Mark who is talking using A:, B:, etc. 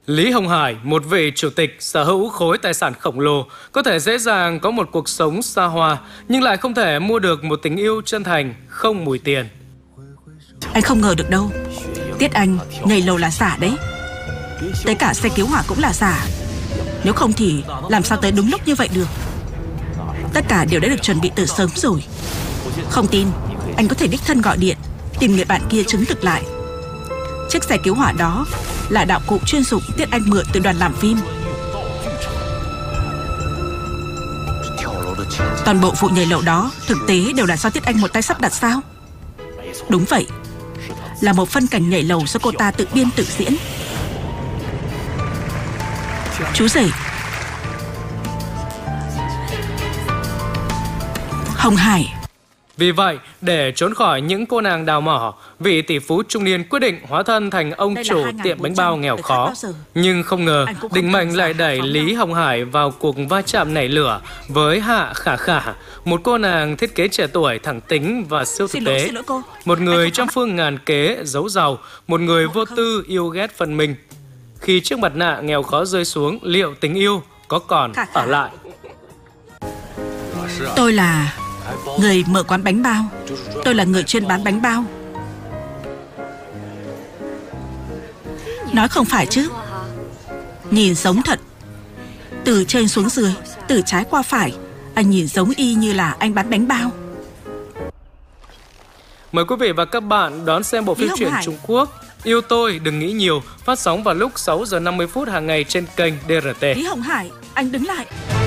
A: Lý Hồng Hải, một vị chủ tịch sở hữu khối tài sản khổng lồ, có thể dễ dàng có một cuộc sống xa hoa, nhưng lại không thể mua được một tình yêu chân thành, không mùi tiền.
B: Anh không ngờ được đâu. Tiết Anh, nhảy lầu là giả đấy. Tới cả xe cứu hỏa cũng là giả. Nếu không thì làm sao tới đúng lúc như vậy được. Tất cả đều đã được chuẩn bị từ sớm rồi. Không tin, anh có thể đích thân gọi điện tìm người bạn kia chứng thực lại. Chiếc xe cứu hỏa đó là đạo cụ chuyên dụng Tiết Anh mượn từ đoàn làm phim. Toàn bộ vụ nhảy lầu đó thực tế đều là do Tiết Anh một tay sắp đặt sao? Đúng vậy, là một phân cảnh nhảy lầu do cô ta tự biên tự diễn. Chú rể, Hồng Hải.
A: Vì vậy, để trốn khỏi những cô nàng đào mỏ, vị tỷ phú trung niên quyết định hóa thân thành ông chủ tiệm bánh bao nghèo khó. Nhưng không ngờ, định mệnh lại đẩy Lý Hồng Hải vào cuộc va chạm nảy lửa với Hạ Khả Khả, một cô nàng thiết kế trẻ tuổi, thẳng tính và siêu thực tế. Một người trăm phương ngàn kế, giấu giàu, một người vô tư, yêu ghét phân minh. Khi chiếc mặt nạ nghèo khó rơi xuống, liệu tình yêu có còn ở lại?
B: Tôi là người mở quán bánh bao. Tôi là người chuyên bán bánh bao. Nói không phải chứ. Nhìn giống thật. Từ trên xuống dưới, từ trái qua phải, anh nhìn giống y như là anh bán bánh bao.
A: Mời quý vị và các bạn đón xem bộ phim truyện Trung Quốc Yêu Tôi Đừng Nghĩ Nhiều, phát sóng vào lúc 6 giờ 50 phút hàng ngày trên kênh DRT.
B: Lý Hồng Hải, anh đứng lại.